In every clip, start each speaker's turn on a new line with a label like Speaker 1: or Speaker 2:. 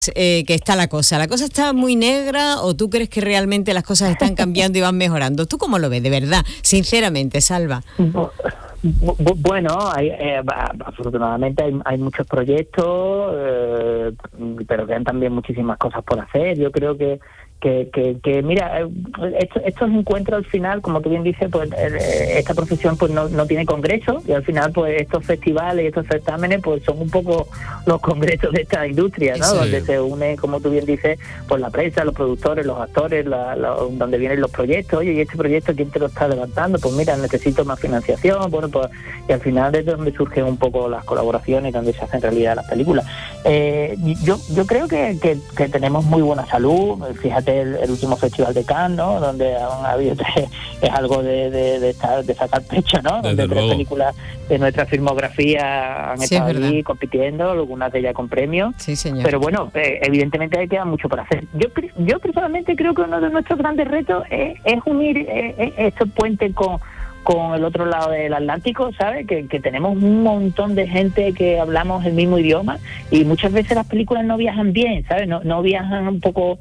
Speaker 1: que está la cosa? ¿La cosa está muy negra o tú crees que realmente las cosas están cambiando y van mejorando? ¿Tú cómo lo ves, de verdad, sinceramente, Salva?
Speaker 2: Bueno, afortunadamente hay muchos proyectos, pero quedan también muchísimas cosas por hacer. Yo creo que mira, estos encuentros al final, como tú bien dices, pues esta profesión pues no tiene congresos, y al final pues estos festivales y estos certámenes pues son un poco los congresos de esta industria, ¿no? Sí. Donde se une, como tú bien dices, pues la prensa, los productores, los actores, donde vienen los proyectos. Oye, ¿y este proyecto quién te lo está levantando? Pues mira, necesito más financiación. Bueno, pues y al final es donde surgen un poco las colaboraciones, donde se hacen realidad las películas. Yo creo que tenemos muy buena salud. Fíjate el último festival de Cannes, ¿no? Donde han habido es algo de sacar pecho, ¿no? Desde donde luego. 3 películas de nuestra filmografía han estado allí compitiendo, algunas de ellas con premios. Sí, señor. Pero bueno, evidentemente queda mucho por hacer. Yo personalmente creo que uno de nuestros grandes retos es unir estos puentes con el otro lado del Atlántico, ¿sabes? Que tenemos un montón de gente que hablamos el mismo idioma y muchas veces las películas no viajan bien, ¿sabes? No viajan un poco...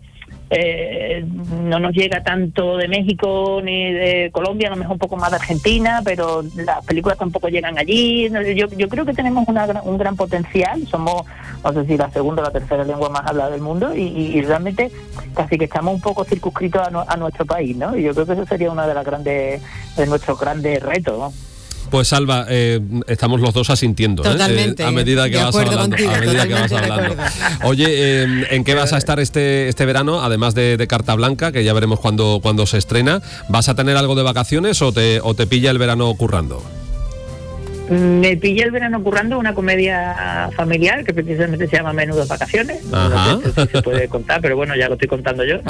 Speaker 2: no nos llega tanto de México ni de Colombia, a lo mejor un poco más de Argentina, pero las películas tampoco llegan allí. Yo creo que tenemos un gran potencial. Somos, no sé si la segunda o la tercera lengua más hablada del mundo y realmente casi que estamos un poco circunscritos a nuestro país, ¿no? Y yo creo que eso sería uno de nuestros grandes retos, ¿no?
Speaker 3: Pues Salva, estamos los dos asintiendo.
Speaker 1: Totalmente.
Speaker 3: A medida que vas hablando.
Speaker 1: Contigo,
Speaker 3: a medida que vas hablando. Oye, ¿en qué vas a estar este verano? Además de Carta Blanca, que ya veremos cuando se estrena. ¿Vas a tener algo de vacaciones o te pilla el verano currando?
Speaker 2: Me pillé el verano currando una comedia familiar que precisamente se llama Menudas Vacaciones.
Speaker 3: Ajá.
Speaker 2: No sé si se puede contar, pero bueno, ya lo estoy contando yo.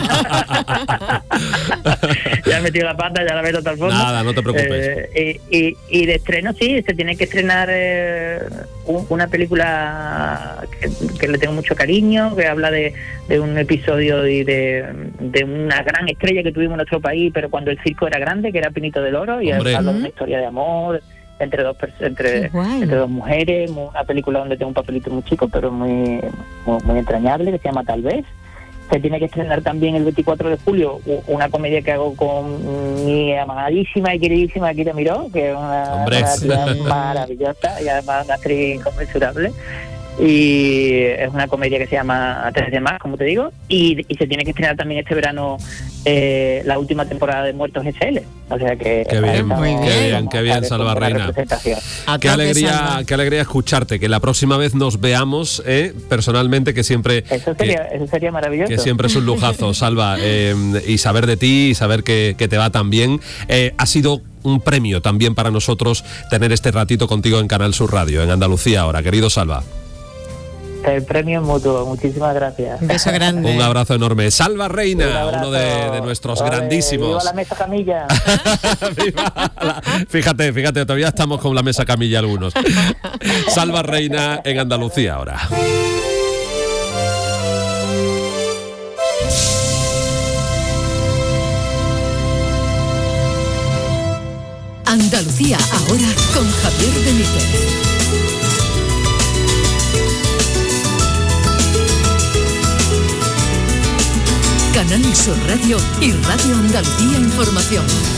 Speaker 2: Ya he metido la pata, ya la veo tal forma.
Speaker 3: Nada, no te preocupes.
Speaker 2: Y de estreno, sí, se tiene que estrenar una película que le tengo mucho cariño, que habla de un episodio y de una gran estrella que tuvimos en nuestro país, pero cuando el circo era grande, que era Pinito del Oro, y habla de una historia de amor entre dos mujeres, una película donde tengo un papelito muy chico pero muy entrañable, que se llama Tal vez. Se tiene que estrenar también el 24 de julio una comedia que hago con mi amadísima y queridísima Kira Miró, que es una actriz maravillosa y además una actriz inconmensurable. Y es una comedia que se llama 3 de más, como te digo, y se tiene que estrenar también este verano la última temporada de Muertos SL. O sea que
Speaker 3: qué bien, Salva Reina. Qué alegría escucharte, que la próxima vez nos veamos personalmente, que siempre
Speaker 2: eso sería maravilloso.
Speaker 3: Que siempre es un lujazo, Salva, y saber de ti y saber que te va tan bien. Ha sido un premio también para nosotros tener este ratito contigo en Canal Sur Radio, en Andalucía ahora, querido Salva.
Speaker 2: El premio es mutuo, muchísimas gracias.
Speaker 1: Un beso grande.
Speaker 3: Un abrazo enorme. Salva Reina, uno de nuestros grandísimos.
Speaker 2: ¡Viva la mesa camilla!
Speaker 3: Fíjate, todavía estamos con la mesa camilla algunos. Salva Reina en Andalucía ahora.
Speaker 4: Andalucía ahora con Javier Benítez. Canal Sur Radio y Radio Andalucía Información.